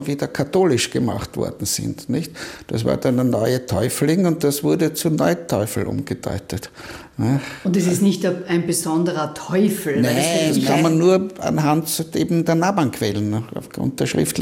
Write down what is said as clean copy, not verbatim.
wieder katholisch gemacht worden sind. Nicht? Das war dann ein neuer Täufling und das wurde zu Neuteufel umgedeutet. Und es ist nicht ein besonderer Teufel? Nein, das kann man nur anhand eben der Nabanquellen, aufgrund der schriftlichen